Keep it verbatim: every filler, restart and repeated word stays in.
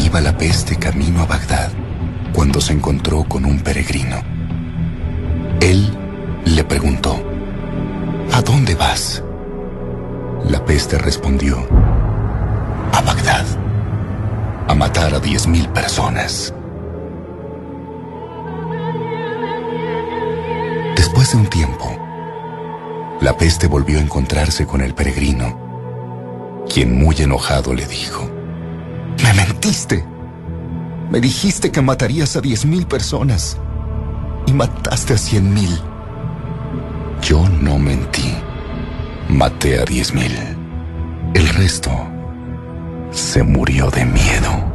Iba la peste camino a Bagdad cuando se encontró con un peregrino. Él le preguntó: ¿A dónde vas? La peste respondió: a Bagdad, a matar a diez mil personas. Después de un tiempo, la peste volvió a encontrarse con el peregrino, quien muy enojado le dijo: ¡Me mentiste! Me dijiste que matarías a diez mil personas y mataste a cien mil. Yo no mentí. Maté a diez mil. El resto se murió de miedo.